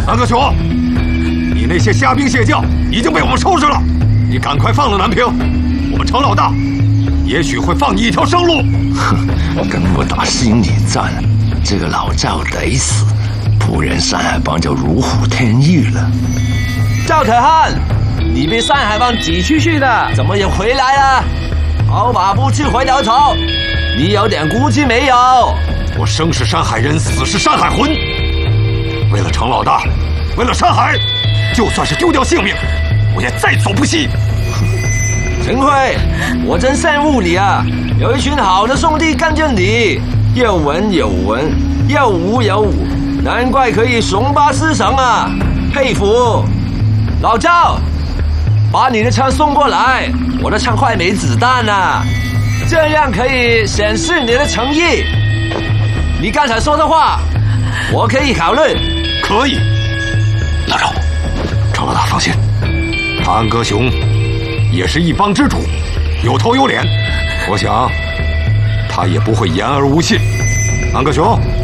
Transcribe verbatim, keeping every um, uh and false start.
安哥雄，你那些虾兵蟹将已经被我们收拾了，你赶快放了南平，我们程老大也许会放你一条生路。 哼，跟我打心理战，这个老赵得死，不然山海帮就如虎添翼了。 赵可汗，你被山海帮挤出去的，怎么也回来了？好马不吃回头草，你有点骨气没有？ 我生是山海人，死是山海魂。为了程老大，为了山海，就算是丢掉性命，我也在所不惜。 陈辉，我真羡慕你啊！有一群好的兄弟跟着你，有文有文，有武有武，难怪可以雄霸四城啊！佩服！老赵，把你的枪送过来，我的枪快没子弹了，这样可以显示你的诚意。你刚才说的话，我可以考虑。 可以，老赵，程老大放心，他安哥雄也是一帮之主，有头有脸，我想他也不会言而无信。安哥雄，